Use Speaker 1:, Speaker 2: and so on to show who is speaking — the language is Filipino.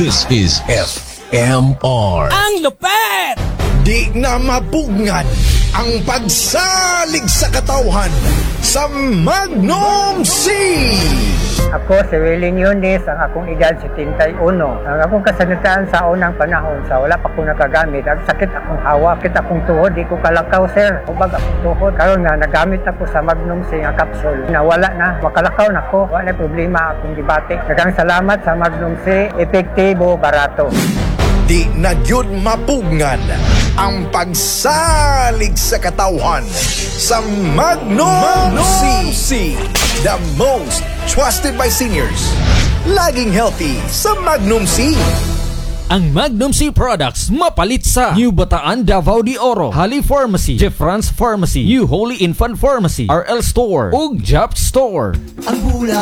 Speaker 1: This is FMR.
Speaker 2: Ang lupet!
Speaker 3: Di na mapugngan ang pagsalig sa katawhan sa Magnum C.
Speaker 4: Ako si Willing Yunis, ang akong edad 71. Ang akong kasanataan sa unang panahon sa wala pa ko nakagamit. Ang sakit akong hawak, sakit akong tuhod, di ko kalakaw sir. Ubag akong tuhod. Karon nga nagamit ako sa Magnum C nga capsule. Nawala na, makalakaw na ko. Wala problema akong dibate. Daghang salamat sa Magnum C, epektibo, barato.
Speaker 3: Di na gyud mapugngan ang pagsalig sa katawhan sa Magnum C. The most trusted by seniors. Laging healthy sa Magnum C.
Speaker 2: Ang Magnum C products mapalit sa New Bataan, Davao de Oro, Hali Pharmacy, Jeffrance Pharmacy, New Holy Infant Pharmacy, RL Store, ug Jap Store.
Speaker 5: Ang bula